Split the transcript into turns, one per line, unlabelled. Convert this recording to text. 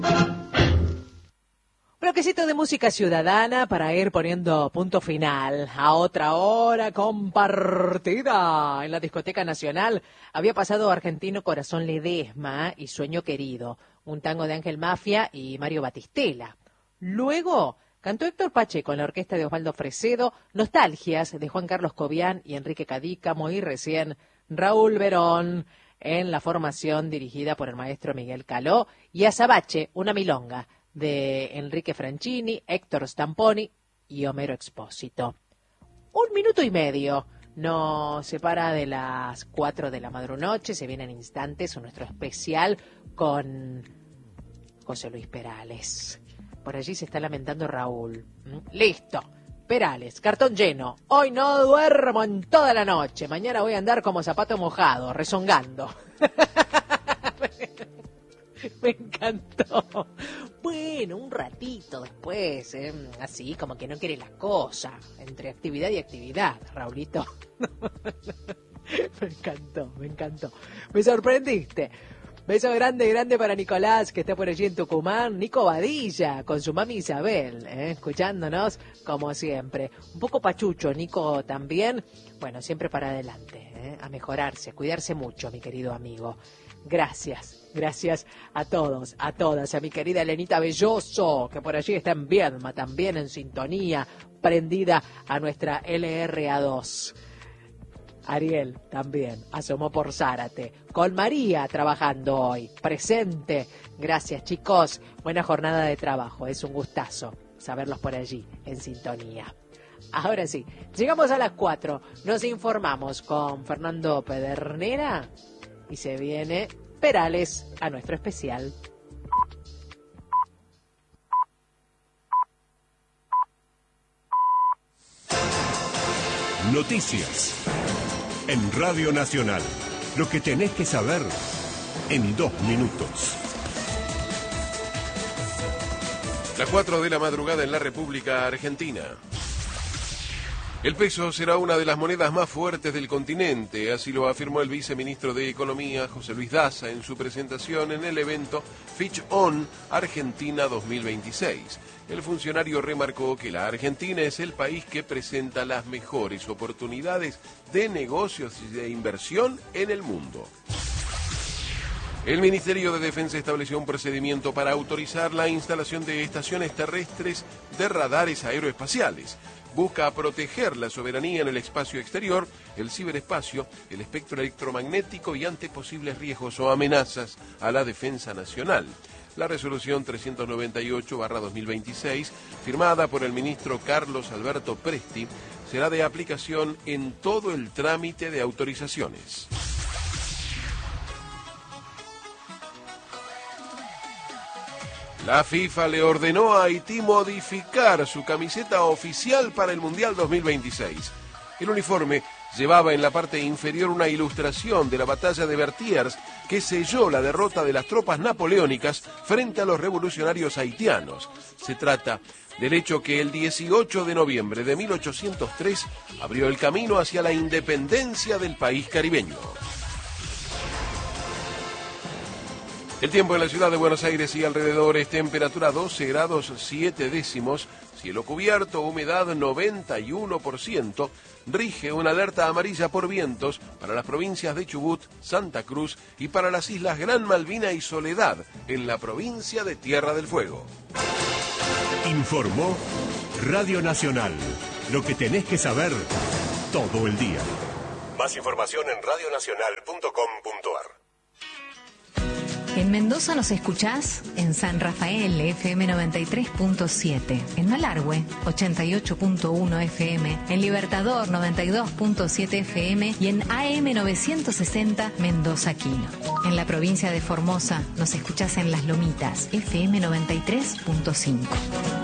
Bloquecito de música ciudadana para ir poniendo punto final a otra hora compartida. En la Discoteca Nacional había pasado Argentino Corazón Ledesma y Sueño Querido, un tango de Ángel Mafia y Mario Batistela. Luego cantó Héctor Pacheco en la orquesta de Osvaldo Fresedo, Nostalgias de Juan Carlos Cobian y Enrique Cadícamo, y recién Raúl Verón en la formación dirigida por el maestro Miguel Caló, y Azabache, una milonga de Enrique Franchini, Héctor Stamponi y Homero Expósito. 1 minuto y medio nos separa de las 4 de la madrunoche. Se viene en instantes nuestro especial con José Luis Perales. Por allí se está lamentando Raúl. Listo. Perales, cartón lleno. Hoy no duermo en toda la noche. Mañana voy a andar como zapato mojado, rezongando. Me encantó. Bueno, un ratito después, así como que no quiere las cosas, entre actividad y actividad, Raulito. Me encantó. Me sorprendiste. Beso grande, grande para Nicolás, que está por allí en Tucumán. Nico Badilla, con su mami Isabel, escuchándonos como siempre. Un poco pachucho, Nico también. Bueno, siempre para adelante, a mejorarse, a cuidarse mucho, mi querido amigo. Gracias a todos, a todas, a mi querida Elenita Belloso, que por allí está en Viedma, también en sintonía, prendida a nuestra LRA2. Ariel también asomó por Zárate, con María trabajando hoy, presente. Gracias, chicos, buena jornada de trabajo, es un gustazo saberlos por allí, en sintonía. Ahora sí, llegamos a las 4, nos informamos con Fernando Pedernera y se viene Perales a nuestro especial.
Noticias en Radio Nacional. Lo que tenés que saber en 2 minutos.
Las 4 de la madrugada en la República Argentina. El peso será una de las monedas más fuertes del continente, así lo afirmó el viceministro de Economía, José Luis Daza, en su presentación en el evento Fitch On Argentina 2026. El funcionario remarcó que la Argentina es el país que presenta las mejores oportunidades de negocios y de inversión en el mundo. El Ministerio de Defensa estableció un procedimiento para autorizar la instalación de estaciones terrestres de radares aeroespaciales. Busca proteger la soberanía en el espacio exterior, el ciberespacio, el espectro electromagnético y ante posibles riesgos o amenazas a la defensa nacional. La resolución 398/2026, firmada por el ministro Carlos Alberto Presti, será de aplicación en todo el trámite de autorizaciones. La FIFA le ordenó a Haití modificar su camiseta oficial para el Mundial 2026. El uniforme llevaba en la parte inferior una ilustración de la batalla de Vertiers que selló la derrota de las tropas napoleónicas frente a los revolucionarios haitianos. Se trata del hecho que el 18 de noviembre de 1803 abrió el camino hacia la independencia del país caribeño. El tiempo en la ciudad de Buenos Aires y alrededores, temperatura 12 grados 7 décimos, cielo cubierto, humedad 91%, rige una alerta amarilla por vientos para las provincias de Chubut, Santa Cruz y para las islas Gran Malvina y Soledad, en la provincia de Tierra del Fuego.
Informó Radio Nacional, lo que tenés que saber todo el día. Más información en radionacional.com.ar.
En Mendoza nos escuchás en San Rafael, FM 93.7, en Malargüe, 88.1 FM, en Libertador, 92.7 FM y en AM 960, Mendoza Quino. En la provincia de Formosa nos escuchás en Las Lomitas, FM 93.5.